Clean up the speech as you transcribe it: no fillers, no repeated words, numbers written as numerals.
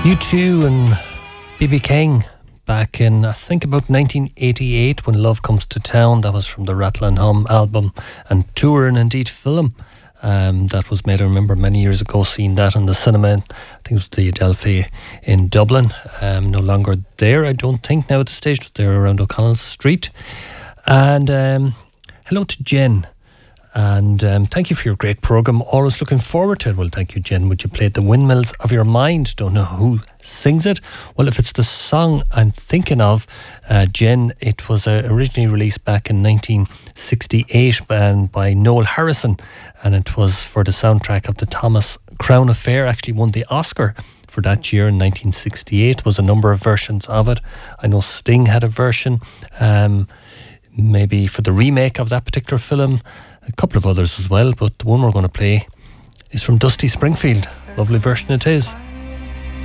U2 and B.B. King back in, I think, about 1988 when Love Comes to Town. That was from the Rattle and Hum album and tour and indeed film. That was made, I remember many years ago seeing that in the cinema. I think it was the Adelphi in Dublin. No longer there, I don't think, now at the stage, but they're around O'Connell Street. And hello to Jen. And thank you for your great programme. Always looking forward to it. Well, thank you, Jen. Would you play The Windmills of Your Mind? Don't know who sings it. Well, if it's the song I'm thinking of, Jen, it was originally released back in 1968 by Noel Harrison. And it was for the soundtrack of the Thomas Crown Affair. Actually won the Oscar for that year in 1968. There was a number of versions of it. I know Sting had a version, maybe for the remake of that particular film. A couple of others as well, but the one we're going to play is from Dusty Springfield. Lovely version it is.